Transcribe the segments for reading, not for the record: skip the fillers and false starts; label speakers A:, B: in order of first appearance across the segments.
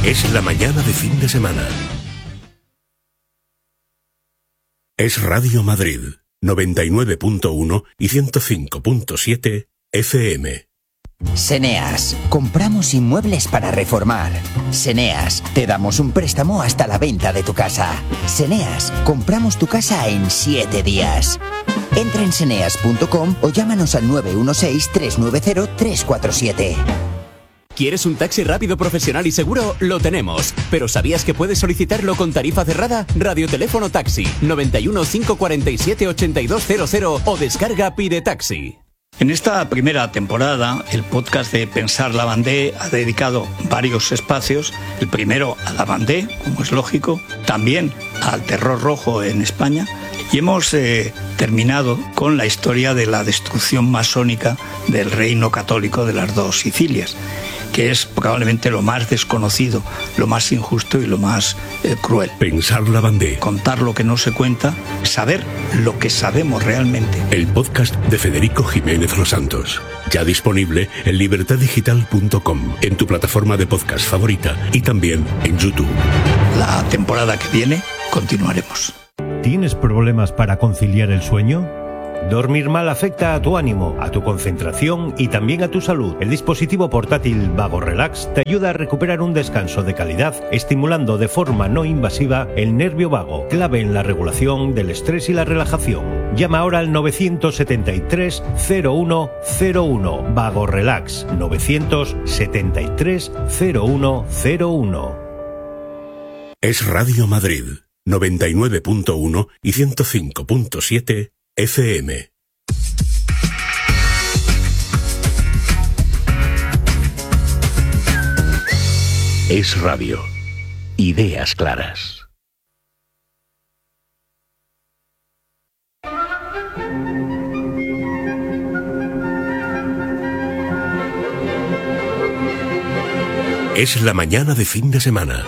A: Es la mañana de fin de semana. Es Radio Madrid, 99.1 y 105.7 FM.
B: Seneas, compramos inmuebles para reformar. Seneas, te damos un préstamo hasta la venta de tu casa. Seneas, compramos tu casa en 7 días. Entra en seneas.com o llámanos al 916-390-347.
C: ¿Quieres un taxi rápido, profesional y seguro? Lo tenemos. ¿Pero sabías que puedes solicitarlo con tarifa cerrada? Radioteléfono Taxi, 91 547 8200 o descarga Pide Taxi.
D: En esta primera temporada, el podcast de Pensar Lavandé ha dedicado varios espacios. El primero a Lavandé, como es lógico, también al terror rojo en España. Y hemos terminado con la historia de la destrucción masónica del reino católico de las dos Sicilias, que es probablemente lo más desconocido, lo más injusto y lo más cruel.
A: Pensar Lavandé.
D: Contar lo que no se cuenta, saber lo que sabemos realmente.
A: El podcast de Federico Jiménez Los Santos. Ya disponible en libertaddigital.com, en tu plataforma de podcast favorita y también en YouTube.
D: La temporada que viene continuaremos.
E: ¿Tienes problemas para conciliar el sueño? Dormir mal afecta a tu ánimo, a tu concentración y también a tu salud. El dispositivo portátil Vago Relax te ayuda a recuperar un descanso de calidad, estimulando de forma no invasiva el nervio vago, clave en la regulación del estrés y la relajación. Llama ahora al 973 0101. Vago Relax, 973 0101.
A: Es Radio Madrid, 99.1 y 105.7 FM. Es radio. Ideas claras. Es la mañana de fin de semana.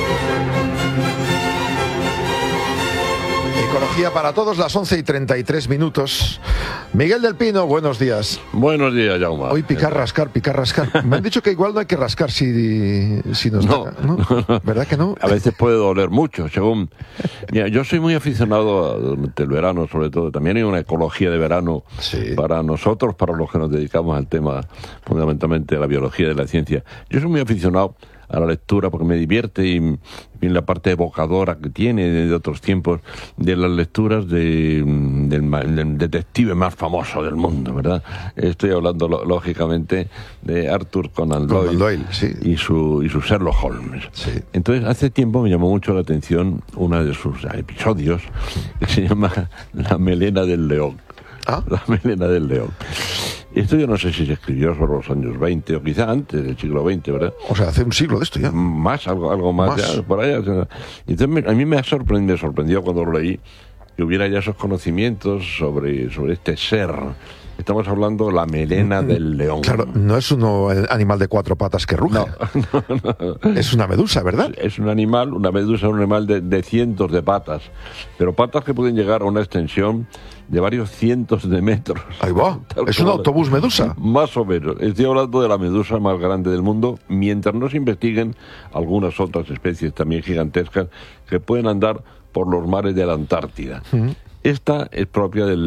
F: Ecología para todos, las 11:33. Miguel del Pino, buenos días.
G: Buenos días, Jaume.
F: Hoy picar, rascar. Me han dicho que igual no hay que rascar si nos toca, ¿no? ¿Verdad que no?
G: A veces puede doler mucho, según... Mira, yo soy muy aficionado durante el verano, sobre todo. También hay una ecología de verano para nosotros, para los que nos dedicamos al tema, fundamentalmente, de la biología y de la ciencia. Yo soy muy aficionado a la lectura porque me divierte y en la parte evocadora que tiene de otros tiempos, de las lecturas del detective más famoso del mundo, ¿verdad? Estoy hablando lógicamente de Arthur Conan Doyle,
F: sí.
G: y su Sherlock Holmes. Sí. Entonces, hace tiempo me llamó mucho la atención uno de sus episodios que se llama La melena del león. ¿Ah? La melena del león. Esto yo no sé si se escribió sobre los años 20 o quizá antes del siglo XX, ¿verdad?
F: O sea, hace un siglo de esto ya.
G: Más, algo más. Ya, por allá. Entonces a mí me sorprendió cuando lo leí que hubiera ya esos conocimientos sobre este ser. Estamos hablando de la melena del león.
F: Claro, no es un animal de 4 patas que ruge. No. Es una medusa, ¿verdad?
G: Es un animal, una medusa, un animal de cientos de patas. Pero patas que pueden llegar a una extensión de varios cientos de metros.
F: Ahí va. ¿Es un autobús medusa?
G: Más o menos. Estoy hablando de la medusa más grande del mundo, mientras no se investiguen algunas otras especies también gigantescas que pueden andar por los mares de la Antártida. Esta es propia de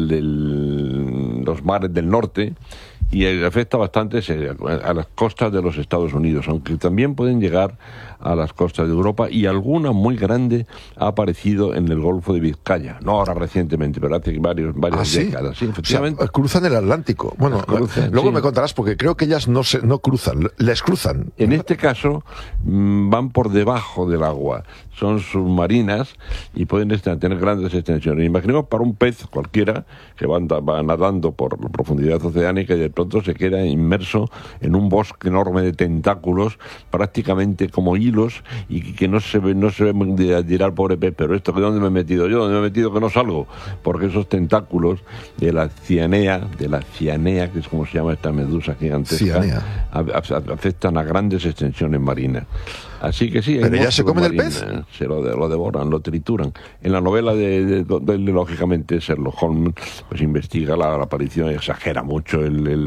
G: los mares del norte y afecta bastante a las costas de los Estados Unidos, aunque también pueden llegar a las costas de Europa, y alguna muy grande ha aparecido en el Golfo de Vizcaya, no ahora recientemente, pero hace varias décadas. Sí, efectivamente.
F: O sea, cruzan el Atlántico. Bueno, luego me contarás, porque creo que ellas no cruzan, les cruzan.
G: En este caso van por debajo del agua, son submarinas y pueden tener grandes extensiones. Imaginemos para un pez cualquiera que va nadando por la profundidad oceánica y de pronto se queda inmerso en un bosque enorme de tentáculos, prácticamente como hilos, y que no se ve dirá el pobre pez, pero esto, ¿de dónde me he metido yo? ¿Dónde me he metido que no salgo? Porque esos tentáculos de la cianea, que es como se llama esta medusa gigantesca, afectan a grandes extensiones marinas. Así que sí,
F: ¿pero ya se comen el pez?
G: Se lo devoran, lo trituran. En la novela de lógicamente, Sherlock Holmes pues investiga la aparición, exagera mucho el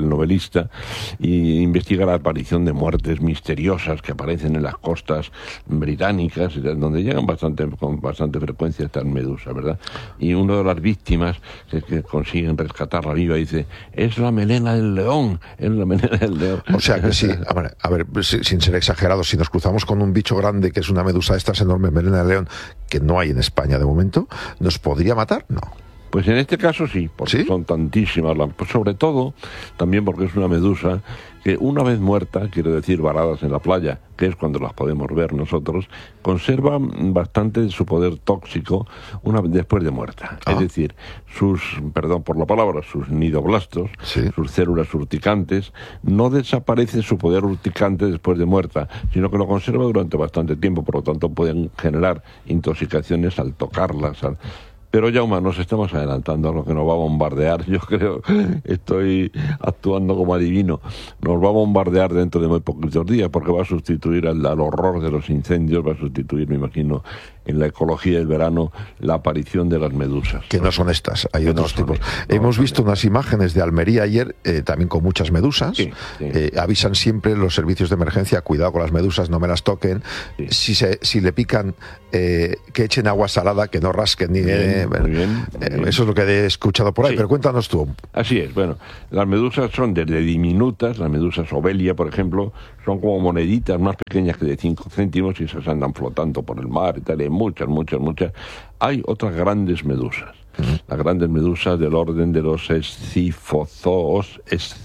G: el novelista, y investiga la aparición de muertes misteriosas que aparecen en las costas británicas, donde llegan con bastante frecuencia estas medusas, ¿verdad? Y una de las víctimas que consiguen rescatarla viva dice: es la melena del león, es la melena del león.
F: O sea que sí, a ver, sin ser exagerado, si nos cruzamos con un bicho grande que es una medusa de estas enormes, melena del león, que no hay en España de momento, ¿nos podría matar? No.
G: Pues en este caso sí, porque
F: ¿Sí?
G: son tantísimas, pues sobre todo también porque es una medusa que una vez muerta, quiero decir varadas en la playa, que es cuando las podemos ver nosotros, conservan bastante de su poder tóxico después de muerta. Es decir, perdón por la palabra, sus nidoblastos, sus células urticantes, no desaparece su poder urticante después de muerta, sino que lo conserva durante bastante tiempo, por lo tanto pueden generar intoxicaciones al tocarlas, Pero, Jaume, nos estamos adelantando a lo que nos va a bombardear. Yo creo, estoy actuando como adivino. Nos va a bombardear dentro de muy poquitos días, porque va a sustituir al horror de los incendios, va a sustituir, me imagino, en la ecología del verano, la aparición de las medusas.
F: Que no son estas, hay otros tipos. Hemos visto unas imágenes de Almería ayer, también con muchas medusas.
G: Sí.
F: Avisan siempre los servicios de emergencia: cuidado con las medusas, no me las toquen. Sí. Si le pican, que echen agua salada, que no rasquen ni...
G: Muy bien.
F: Eso es lo que he escuchado por ahí, pero cuéntanos tú.
G: Así es, bueno, las medusas son desde diminutas, las medusas Obelia, por ejemplo, son como moneditas más pequeñas que de 5 céntimos y esas andan flotando por el mar y tal, y muchas. Hay otras grandes medusas. Las grandes medusas del orden de los escifozoos.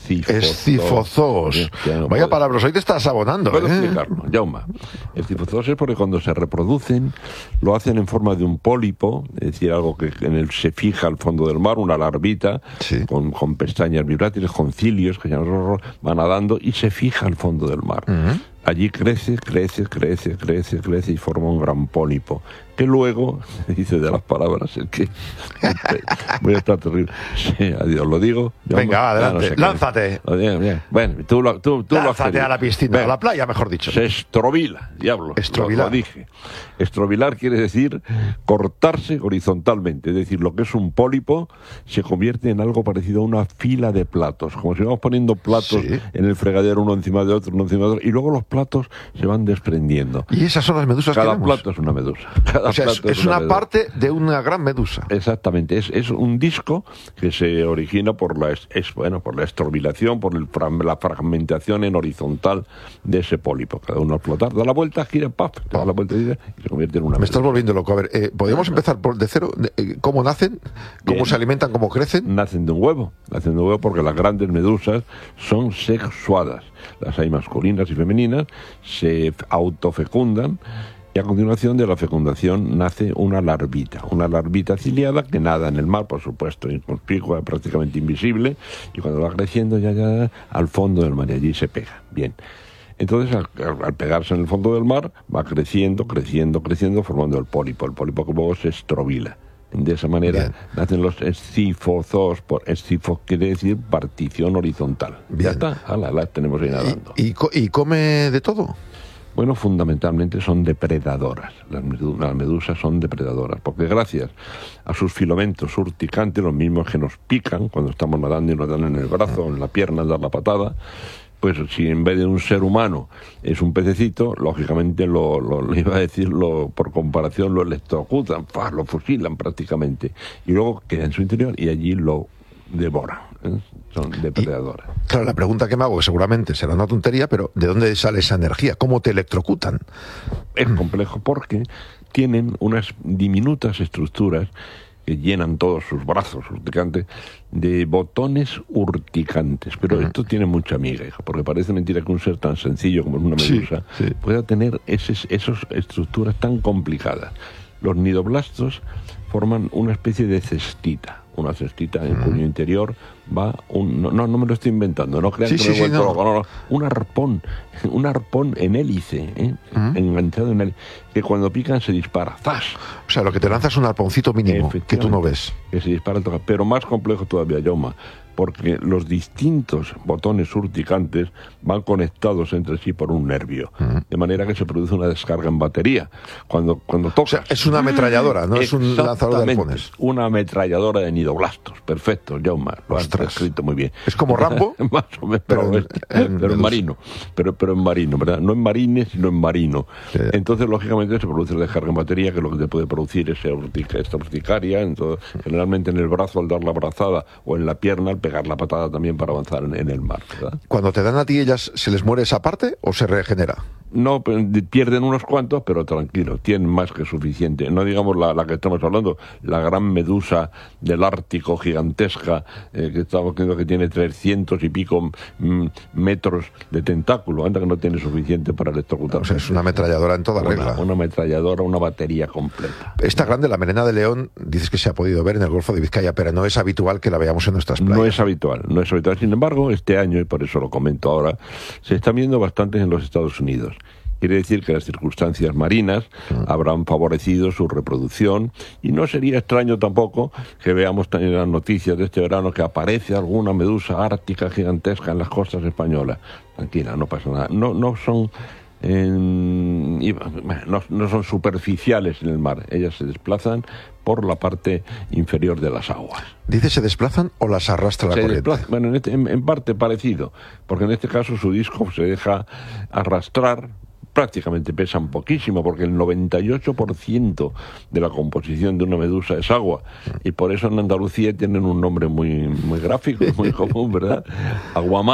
F: Escifozoos. Vaya palabras, hoy te estás abonando.
G: Puedo explicarlo, Jaume. Escifozoos es porque cuando se reproducen lo hacen en forma de un pólipo, es decir, algo que se fija al fondo del mar, una larvita, con pestañas vibrátiles, con cilios que van nadando y se fija al fondo del mar. Allí crece y forma un gran pólipo, que luego, dice de las palabras, el que voy a estar terrible. Sí, adiós, lo digo.
F: Venga, adelante, lánzate.
G: Bien. Bueno, tú
F: lánzate a la piscina, a la playa, mejor dicho.
G: Se estrovila, diablo.
F: Estrobilar.
G: Lo dije. Estrobilar quiere decir cortarse horizontalmente, es decir, lo que es un pólipo se convierte en algo parecido a una fila de platos, como si vamos poniendo platos en el fregadero uno encima de otro, y luego los platos se van desprendiendo.
F: Y esas son las medusas
G: que vemos.
F: Cada
G: plato es una medusa.
F: O sea, es una parte de una gran medusa.
G: Exactamente, es un disco que se origina por la estrobilación, por la fragmentación en horizontal de ese pólipo. Cada uno al flotar da la vuelta, gira, da la vuelta y se convierte en una medusa.
F: Me estás volviendo loco. A ver, ¿podríamos empezar de cero? ¿Cómo nacen? ¿Cómo se alimentan? ¿Cómo crecen?
G: Nacen de un huevo porque las grandes medusas son sexuadas. Las hay masculinas y femeninas, se autofecundan. Y a continuación de la fecundación nace una larvita ciliada que nada en el mar, por supuesto, inconspicua, prácticamente invisible, y cuando va creciendo ya al fondo del mar y allí se pega. Bien. Entonces, al pegarse en el fondo del mar, va creciendo, formando el pólipo que luego se estrobila. De esa manera nacen los escifozoos. Escifo quiere decir partición horizontal. Ya está, la tenemos ahí nadando.
F: ¿Y come de todo?
G: Bueno, fundamentalmente son depredadoras. Las medusas son depredadoras, porque gracias a sus filamentos urticantes, los mismos que nos pican cuando estamos nadando y nos dan en el brazo, en la pierna, dar la patada, pues si en vez de un ser humano es un pececito, lógicamente por comparación lo electrocutan, lo fusilan prácticamente, y luego queda en su interior y allí lo devoran. Son depredadoras.
F: Claro, la pregunta que me hago, que seguramente será una tontería, pero ¿de dónde sale esa energía? ¿Cómo te electrocutan?
G: Es complejo porque tienen unas diminutas estructuras que llenan todos sus brazos urticantes de botones urticantes. Pero esto tiene mucha miga, hija, porque parece mentira que un ser tan sencillo como es una medusa pueda tener esas estructuras tan complicadas. Los nidoblastos forman una especie de cestita. Una cestita en cuyo interior va no me lo estoy inventando, no crean que me he vuelto loco, no, un arpón en hélice, enganchado en hélice, que cuando pican se dispara, ¡zas!
F: O sea, lo que te lanza es un arponcito mínimo, que tú no ves.
G: Que se dispara al tocar, pero más complejo todavía, Jaume. porque los distintos botones urticantes van conectados entre sí por un nervio, de manera que se produce una descarga en batería. Cuando tocas...
F: O sea, es una ametralladora, no es un lanzador de arpones.
G: Una ametralladora de nidoblastos. Perfecto, Jaume, lo has escrito muy bien.
F: Es como Rambo,
G: más o menos, pero en marino. Pero en marino, ¿verdad? No en marines, sino en marino.
F: Yeah.
G: Entonces, lógicamente, se produce la descarga en batería, que lo que te puede producir es esta urticaria. Entonces, generalmente en el brazo al dar la brazada o en la pierna al pegar la patada también para avanzar en el mar, ¿verdad?
F: Cuando te dan a ti ellas, ¿se les muere esa parte o se regenera?
G: No, pierden unos cuantos, pero tranquilo, tienen más que suficiente. No digamos la que estamos hablando, la gran medusa del Ártico gigantesca, que estamos viendo que tiene 300 y pico metros de tentáculo, anda que no tiene suficiente para electrocutar.
F: O sea, es una ametralladora en toda regla.
G: Una ametralladora, una batería completa.
F: Esta grande, la melena de león, dices que se ha podido ver en el Golfo de Vizcaya, pero no es habitual que la veamos en nuestras playas.
G: No es habitual. Sin embargo, este año, y por eso lo comento ahora, se está viendo bastantes en los Estados Unidos. Quiere decir que las circunstancias marinas habrán favorecido su reproducción, y no sería extraño tampoco que veamos en las noticias de este verano que aparece alguna medusa ártica gigantesca en las costas españolas. Tranquila, no pasa nada. No son superficiales en el mar. Ellas se desplazan por la parte inferior de las aguas.
F: ¿Dice se desplazan o las arrastra la corriente?
G: Bueno, en parte parecido, porque en este caso su disco se deja arrastrar. Prácticamente pesan poquísimo, porque el 98% de la composición de una medusa es agua, y por eso en Andalucía tienen un nombre muy gráfico, muy común, ¿verdad? Aguamar.